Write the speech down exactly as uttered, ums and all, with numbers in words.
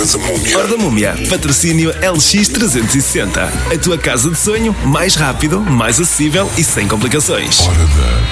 da Múmia. Hora da Múmia, patrocínio L X trezentos e sessenta. A tua casa de sonho, mais rápido, mais acessível e sem complicações. Hora da